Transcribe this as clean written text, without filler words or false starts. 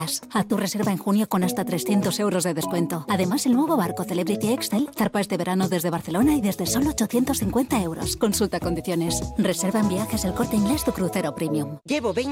Haz tu reserva en junio con hasta 300 euros de descuento. Además, el nuevo barco Celebrity Excel zarpa este verano desde Barcelona y desde solo 850 euros. Consulta condiciones. Reserva en Viajes El Corte Inglés tu crucero premium. Llevo 20